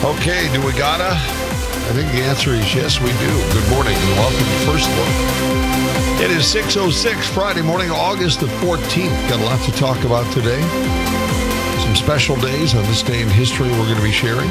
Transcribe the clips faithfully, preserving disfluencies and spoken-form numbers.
Okay, do we gotta? I think the answer is yes, we do. Good morning and welcome to First Look. It is six oh six, Friday morning, August the fourteenth. Got a lot to talk about today. Some special days on this day in history we're going to be sharing.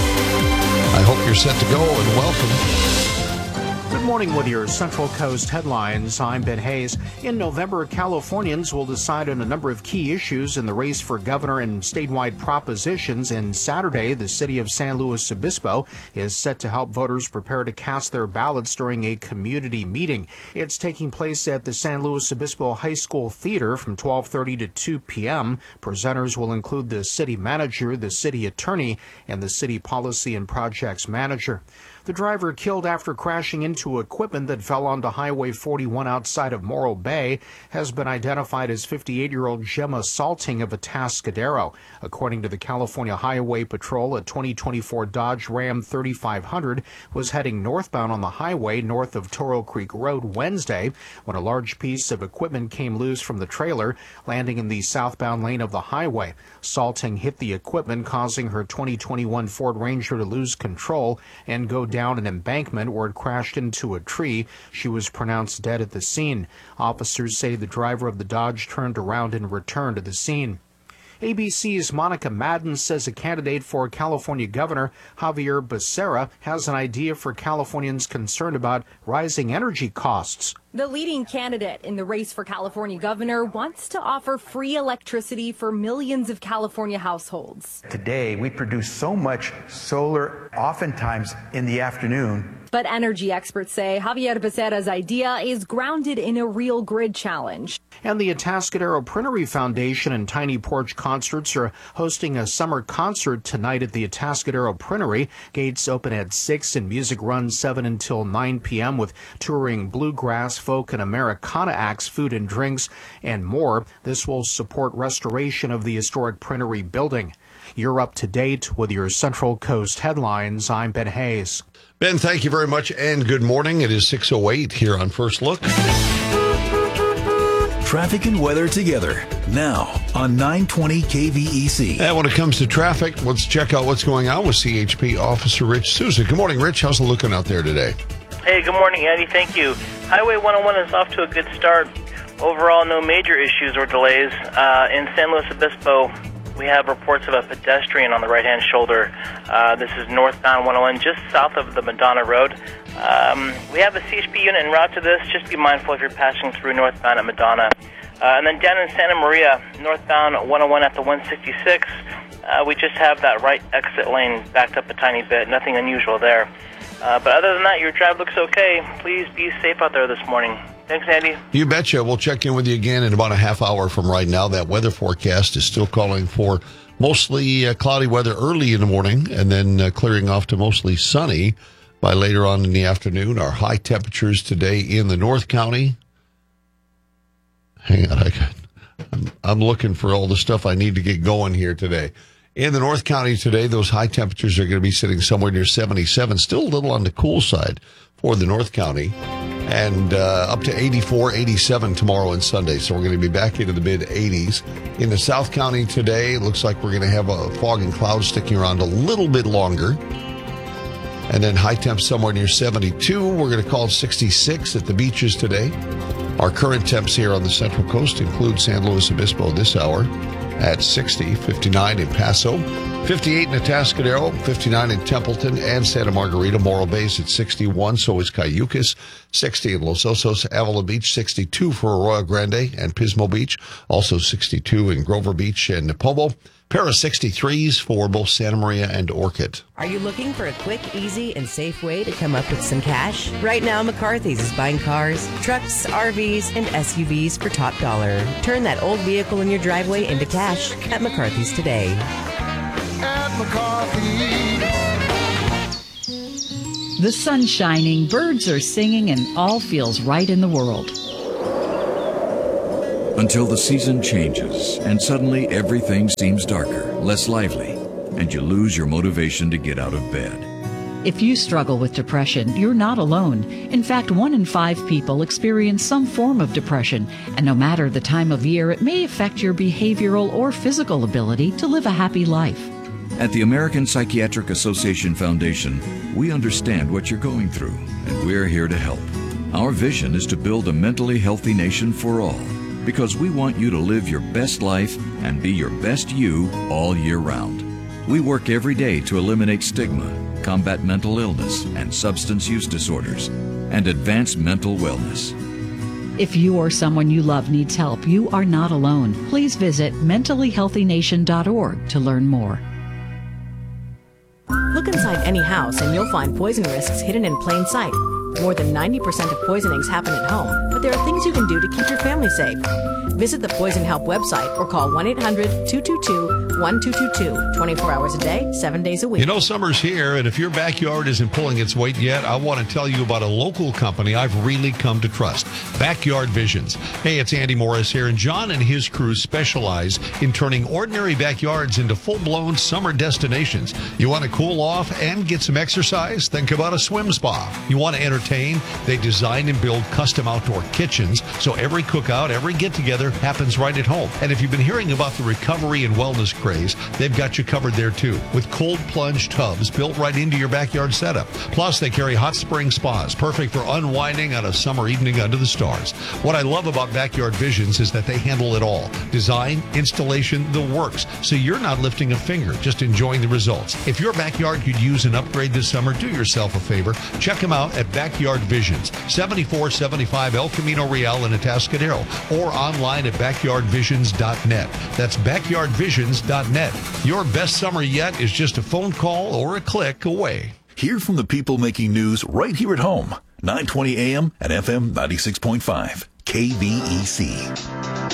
I hope you're set to go and welcome. Good morning with your Central Coast headlines. I'm Ben Hayes. In November, Californians will decide on a number of key issues in the race for governor and statewide propositions. And Saturday, the city of San Luis Obispo is set to help voters prepare to cast their ballots during a community meeting. It's taking place at the San Luis Obispo High School Theater from twelve thirty to two p.m. Presenters will include the city manager, the city attorney, and the city policy and projects manager. The driver killed after crashing into equipment that fell onto Highway forty-one outside of Morro Bay has been identified as fifty-eight-year-old Gemma Salting of Atascadero. According to the California Highway Patrol, a twenty twenty-four Dodge Ram thirty-five hundred was heading northbound on the highway north of Toro Creek Road Wednesday when a large piece of equipment came loose from the trailer, landing in the southbound lane of the highway. Salting hit the equipment, causing her twenty twenty-one Ford Ranger to lose control and go down an embankment where it crashed into a tree. She was pronounced dead at the scene. Officers say the driver of the Dodge turned around and returned to the scene. A B C's Monica Madden says a candidate for California Governor, Javier Becerra, has an idea for Californians concerned about rising energy costs. The leading candidate in the race for California governor wants to offer free electricity for millions of California households. Today, we produce so much solar, oftentimes in the afternoon. But energy experts say Javier Becerra's idea is grounded in a real grid challenge. And the Atascadero Printery Foundation and Tiny Porch Concerts are hosting a summer concert tonight at the Atascadero Printery. Gates open at six and music runs seven until nine p.m. with touring bluegrass, folk and Americana acts, food and drinks, and more. This will support restoration of the historic Printery building. You're up to date with your Central Coast headlines. I'm Ben Hayes. Ben, thank you very much, and good morning. It is six oh eight here on First Look. Traffic and weather together now on nine twenty K V E C. And when it comes to traffic, let's check out what's going on with C H P Officer Rich Souza. Good morning, Rich. How's it looking out there today? Hey, good morning, Eddie. Thank you. Highway one oh one is off to a good start. Overall, no major issues or delays. Uh, in San Luis Obispo, we have reports of a pedestrian on the right-hand shoulder. Uh, this is northbound one oh one, just south of the Madonna Road. Um, we have a C H P unit en route to this. Just be mindful if you're passing through northbound at Madonna. Uh, and then down in Santa Maria, northbound one oh one at the one sixty-six, uh, we just have that right exit lane backed up a tiny bit. Nothing unusual there. Uh, but other than that, your drive looks okay. Please be safe out there this morning. Thanks, Andy. You betcha. We'll check in with you again in about a half hour from right now. That weather forecast is still calling for mostly uh, cloudy weather early in the morning and then uh, clearing off to mostly sunny by later on in the afternoon. Our high temperatures today in the North County. Hang on. I got, I'm, I'm looking for all the stuff I need to get going here today. In the North County today, those high temperatures are going to be sitting somewhere near seventy-seven, still a little on the cool side for the North County, and uh, up to eighty-four, eighty-seven tomorrow and Sunday. So we're going to be back into the mid-eighties. In the South County today, it looks like we're going to have a fog and clouds sticking around a little bit longer. And then high temps somewhere near seventy-two. We're going to call it sixty-six at the beaches today. Our current temps here on the Central Coast include San Luis Obispo this hour at sixty, fifty-nine in Paso, fifty-eight in Atascadero, fifty-nine in Templeton and Santa Margarita. Morro Bay's at sixty-one, so is Cayucas, sixty in Los Osos, Avila Beach, sixty-two for Arroyo Grande and Pismo Beach, also sixty-two in Grover Beach and Napomo. Pair of sixty-threes for both Santa Maria and Orchid. Are you looking for a quick, easy, and safe way to come up with some cash? Right now, McCarthy's is buying cars, trucks, R Vs, and S U Vs for top dollar. Turn that old vehicle in your driveway into cash at McCarthy's today. At McCarthy's. The sun's shining, birds are singing, and all feels right in the world. Until the season changes and suddenly everything seems darker, less lively, and you lose your motivation to get out of bed. If you struggle with depression, you're not alone. In fact, one in five people experience some form of depression, and no matter the time of year, it may affect your behavioral or physical ability to live a happy life. At the American Psychiatric Association Foundation, we understand what you're going through, and we're here to help. Our vision is to build a mentally healthy nation for all, because we want you to live your best life and be your best you all year round. We work every day to eliminate stigma, combat mental illness and substance use disorders, and advance mental wellness. If you or someone you love needs help, you are not alone. Please visit mentally healthy nation dot org to learn more. Look inside any house and you'll find poison risks hidden in plain sight. More than ninety percent of poisonings happen at home, but there are things you can do to keep your family safe. Visit the Poison Help website or call one eight hundred two two two one two two two, twenty-four hours a day, seven days a week. You know, summer's here, and if your backyard isn't pulling its weight yet, I want to tell you about a local company I've really come to trust, Backyard Visions. Hey, it's Andy Morris here, and John and his crew specialize in turning ordinary backyards into full-blown summer destinations. You want to cool off and get some exercise? Think about a swim spa. You want to entertain? They design and build custom outdoor kitchens, so every cookout, every get-together happens right at home. And if you've been hearing about the recovery and wellness craze, they've got you covered there too, with cold plunge tubs built right into your backyard setup. Plus, they carry hot spring spas, perfect for unwinding on a summer evening under the stars. What I love about Backyard Visions is that they handle it all. Design, installation, the works. So you're not lifting a finger, just enjoying the results. If your backyard could use an upgrade this summer, do yourself a favor. Check them out at Backyard Visions, seventy-four seventy-five El Camino Real in Atascadero, or online at backyard visions dot net. That's backyard visions dot net. Your best summer yet is just a phone call or a click away. Hear from the people making news right here at home. nine twenty a m and F M ninety-six point five. K V E C.